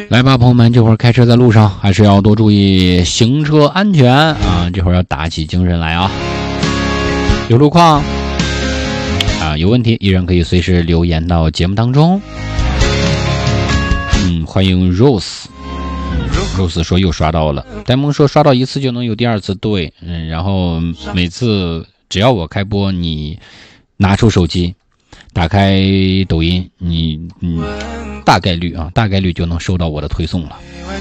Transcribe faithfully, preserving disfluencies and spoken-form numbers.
来吧，朋友们，这会儿开车在路上还是要多注意行车安全啊！这会儿要打起精神来啊！有路况啊，有问题依然可以随时留言到节目当中。嗯，欢迎 Rose。嗯，Rose 说又刷到了，呆萌说刷到一次就能有第二次，对，嗯，然后每次只要我开播，你拿出手机，打开抖音，你嗯，大概率啊，大概率就能收到我的推送了。